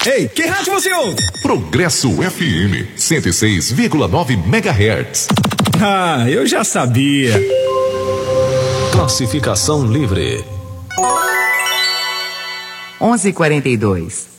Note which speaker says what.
Speaker 1: Ei, que rádio você ouve?
Speaker 2: Progresso FM 106,9 MHz.
Speaker 1: Ah, eu já sabia.
Speaker 3: Classificação livre.
Speaker 4: 11:42.